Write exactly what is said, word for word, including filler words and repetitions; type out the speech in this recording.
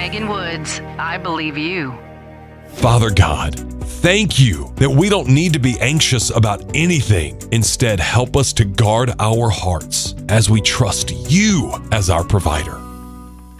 Megan Woods, I believe you. Father God, thank you that we don't need to be anxious about anything. Instead, help us to guard our hearts as we trust you as our provider.